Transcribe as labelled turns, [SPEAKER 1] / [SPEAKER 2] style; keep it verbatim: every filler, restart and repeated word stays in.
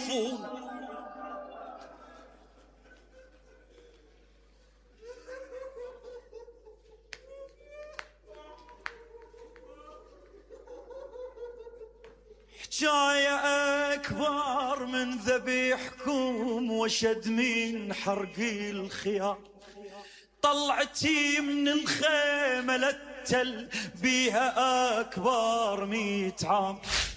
[SPEAKER 1] يخافون. حجاية أكبر من ذبيحكم وشد من حرق الخيام. طلعتي من الخيمة للتل بيها أكبر ميت عام.